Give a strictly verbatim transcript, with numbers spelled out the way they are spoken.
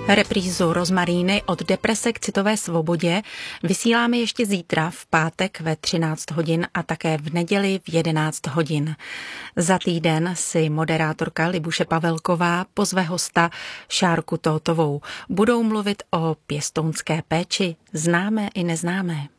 Reprízu Rozmaríny od deprese k citové svobodě vysíláme ještě zítra v pátek ve třináct hodin a také v neděli v jedenáct hodin. Za týden si moderátorka Libuše Pavelková pozve hosta Šárku Tótovou. Budou mluvit o pěstounské péči, známé i neznámé.